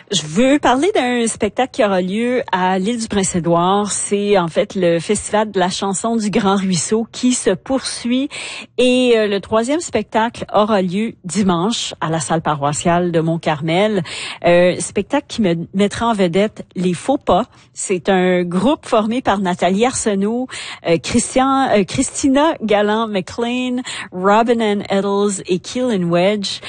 Je veux parler d'un spectacle qui aura lieu à l'île du Prince-Édouard. C'est en fait le Festival de la chanson du Grand Ruisseau qui se poursuit. Et le troisième spectacle aura lieu dimanche à la salle paroissiale de Mont-Carmel. Spectacle qui mettra en vedette Les Faux Pas. C'est un groupe formé par Nathalie Arsenault, Christina Gallant-McLean, Robin Ann Eddles et Keelan Wedge.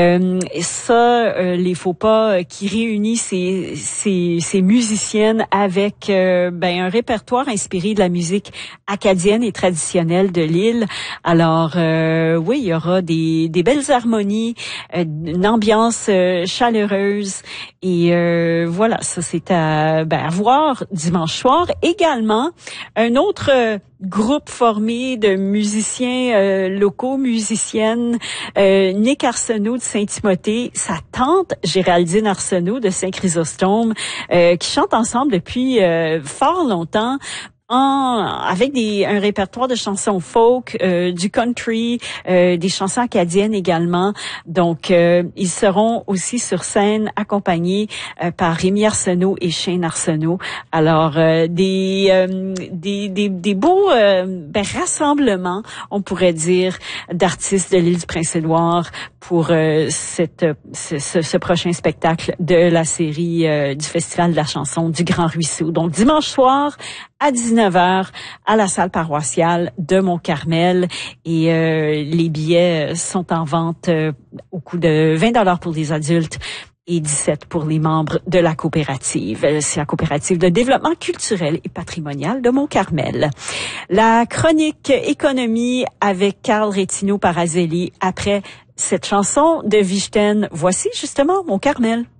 Les Faux Pas qui réunit ces musiciennes avec un répertoire inspiré de la musique acadienne et traditionnelle de l'île. Alors oui, il y aura des belles harmonies, une ambiance chaleureuse et voilà, ça c'est à voir dimanche soir. Également, un autre groupe formé de musiciens locaux, musiciennes, Nick Arsenault de Saint-Timothée, sa tante Géraldine Arsenault de Saint-Chrysostome, qui chantent ensemble depuis fort longtemps. Avec un répertoire de chansons folk, du country, des chansons acadiennes également. Donc, ils seront aussi sur scène accompagnés par Rémi Arsenault et Shane Arsenault. Alors, des beaux rassemblements, on pourrait dire, d'artistes de l'île du Prince-Édouard pour ce prochain spectacle de la série du Festival de la chanson du Grand Ruisseau. Donc, dimanche soir, à 19h à la salle paroissiale de Mont-Carmel et les billets sont en vente au coût de 20$ pour les adultes et 17 pour les membres de la coopérative. C'est la coopérative de développement culturel et patrimonial de Mont-Carmel. La chronique économie avec Carl Rétino Parazzelli après cette chanson de Vichten. Voici justement Mont-Carmel.